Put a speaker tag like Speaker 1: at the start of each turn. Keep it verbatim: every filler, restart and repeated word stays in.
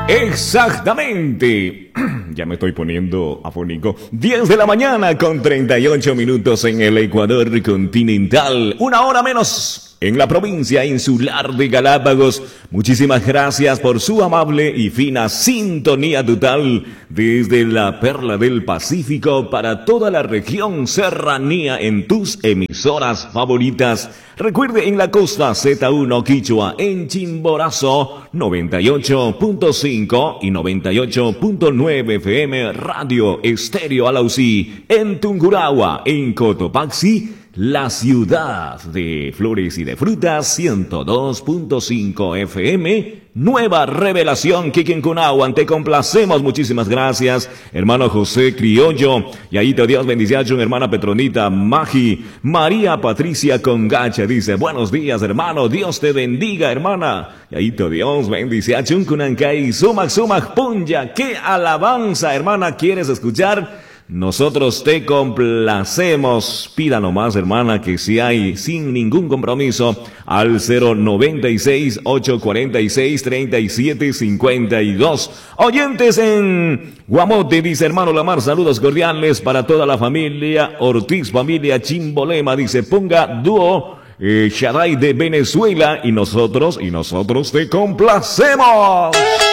Speaker 1: Exactamente. Ya me estoy poniendo afónico. diez de la mañana con treinta y ocho minutos en el Ecuador continental. Una hora menos en la provincia insular de Galápagos. Muchísimas gracias por su amable y fina sintonía total desde la Perla del Pacífico para toda la región serranía en tus emisoras favoritas. Recuerde, en la costa Z uno Quichua, en Chimborazo noventa y ocho punto cinco y noventa y ocho punto nueve F M Radio Estéreo Alausí, en Tungurahua, en Cotopaxi, la ciudad de flores y de frutas, ciento dos punto cinco F M, Nueva Revelación, Quiquincunahuan, te complacemos, muchísimas gracias, hermano José Criollo, y ahí te Dios bendición, hermana Petronita Magi, María Patricia Congacha, dice, buenos días, hermano, Dios te bendiga, hermana, y ahí te Dios bendición, Kunankay, Sumac, Sumac, Punya, qué alabanza, hermana, ¿quieres escuchar? Nosotros te complacemos. Pida nomás, hermana, que si hay sin ningún compromiso al cero noventa y seis, ochocientos cuarenta y seis, treinta y siete cincuenta y dos. Oyentes en Guamote, dice hermano Lamar, saludos cordiales para toda la familia Ortiz, familia Chimbolema, dice, ponga dúo eh, Shaddai de Venezuela y nosotros, y nosotros te complacemos.